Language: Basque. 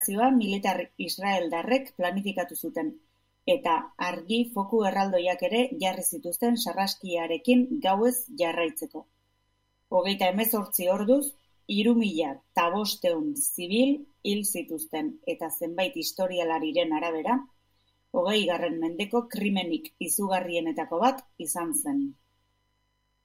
militar israeldarrek planifikatu zuten, eta argi foku erraldoiak ere jarri zituzten sarraskiarekin gauez jarraitzeko. 38 orduz, 3.500 zibil hil zituzten, eta zenbait historialariren arabera, 20. mendeko krimenik izugarrienetako bat izan zen.